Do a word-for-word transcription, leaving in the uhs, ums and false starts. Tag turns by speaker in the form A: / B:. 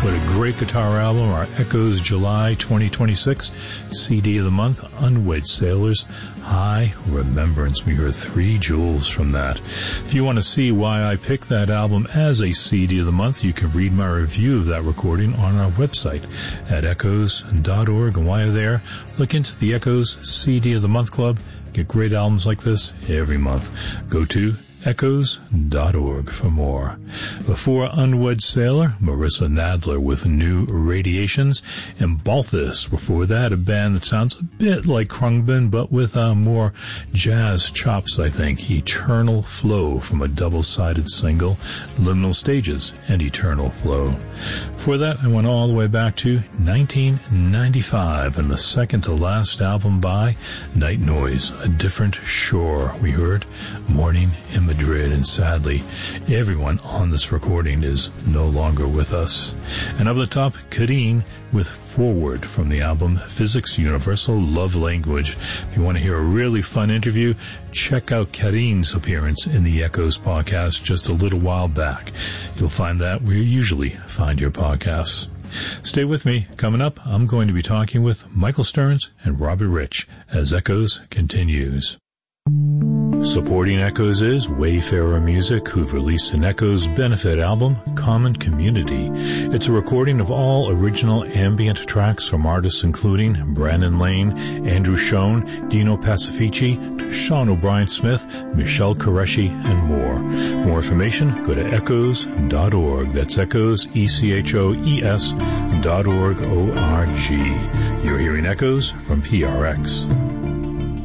A: What a great guitar album, our Echoes July twenty twenty-six C D of the month, Unwed Sailors, High Remembrance. We heard three jewels from that. If you want to see why I picked that album as a C D of the month, you can read my review of that recording on our website at echoes dot org. And while you're there, look into the Echoes C D of the Month Club. Get great albums like this every month. Go to echoes dot org for more. Before Unwed Sailor, Marissa Nadler with New Radiations, and Balthus. Before that, a band that sounds a bit like Khruangbin, but with uh, more jazz chops, I think. Eternal Flow from a double-sided single, Liminal Stages and Eternal Flow. Before that, I went all the way back to nineteen ninety-five and the second-to-last album by Night Noise, A Different Shore. We heard Morning in Madrid, and sadly, everyone on this recording is no longer with us. And up the top, Kareen with Forward from the album Physics Universal Love Language. If you want to hear a really fun interview, check out Kareen's appearance in the Echoes podcast just a little while back. You'll find that where you usually find your podcasts. Stay with me. Coming up, I'm going to be talking with Michael Stearns and Robert Rich as Echoes continues. Supporting Echoes is Wayfarer Music, who've released an Echoes benefit album, Common Community. It's a recording of all original ambient tracks from artists including Brandon Lane, Andrew Schoen, Dino Pacifici, Sean O'Brien Smith, Michelle Qureshi, and more. For more information, go to echoes dot org. That's Echoes, E C H O E S dot org, O R G. You're hearing Echoes from P R X.